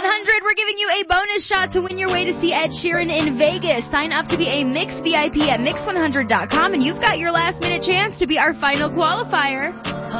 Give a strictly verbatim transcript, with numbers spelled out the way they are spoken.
one hundred, we're giving you a bonus shot to win your way to see Ed Sheeran in Vegas. Sign up to be a Mix V I P at mix one hundred dot com, and you've got your last minute chance to be our final qualifier.